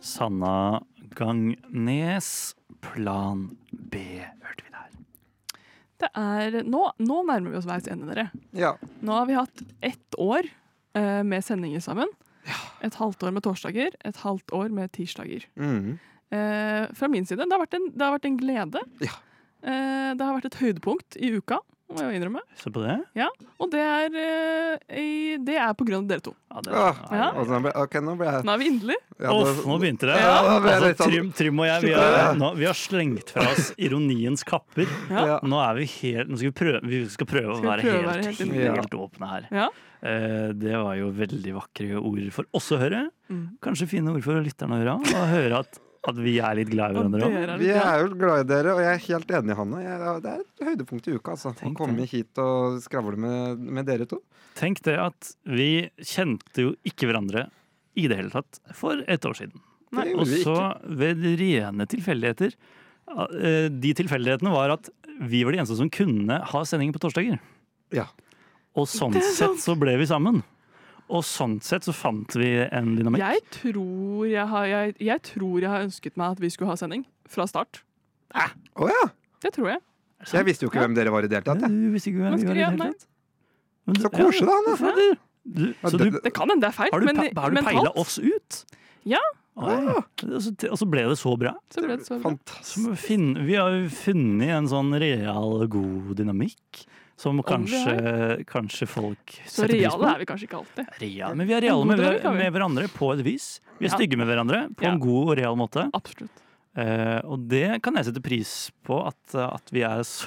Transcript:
Sanna Gangnes, Plan B, hørte vi der. Nå nærmer vi oss veis ende, dere. Ja. Nå har vi hatt 1 år med sendinger sammen. Et halvt år med torsdager, et halvt år med tirsdager. Fra min side, det har vært en glede. Ja. Det har vært et høydepunkt i uka, må jeg innrømme. Se på det. Ja, og det er på grunn av dere to. Ja, Ok, nå ble jeg Nå er vi inderlig. nå begynte det. Ja, nå ble jeg litt Altså, sånn- Trym og jeg, vi har slengt fra oss ironiens kapper. Ja. Nå skal vi skal prøve å Skal vi prøve å være være helt, helt helt åpne her. Ja. Det var jo veldig vakre ord for oss å høre. Kanskje fine ord for lytterne å høre. Og høre at vi er litt glad i hverandre også. Vi er jo glad i dere, og jeg er helt enig i Hanne. Det er et høydepunkt i uka, altså. Å Tenk komme det. hit og skravle med dere to. Tenk det at vi kjente jo ikke hverandre i det hele tatt for 1 år siden. Det Og gjorde vi så ikke. ved rene tilfeldigheter de tilfeldighetene var at vi var de eneste som kunne ha sendinger på torsdager. Ja. Og sånn Det er sant. sett så ble vi sammen. Og sånn sett så fant vi en dynamikk. Jeg tror jeg har ønsket meg at vi skulle ha sending fra start. Å ja! Det tror jeg. Jeg visste jo ikke hvem dere var i det hele tatt. jeg. Du visste ikke hvem Men vi var i det nei. hele tatt. Men Så koselig, da, Anne. fader. Så du, Det kan hende det er feil, har du men peila mentalt oss ut? Ja. Og så ble det så bra. så ble det så bra. Fantastisk. Vi har jo funnet en sånn real, god dynamikk som kanskje folk Så setter pris på. reale er vi kanskje ikke alltid. Real, men vi er reale En god med, dynamikk har vi. med hverandre på et vis. Vi er Ja. stygge med hverandre på Ja. en god og real måte. Absolutt. Og det kan jeg sette pris på, at vi er så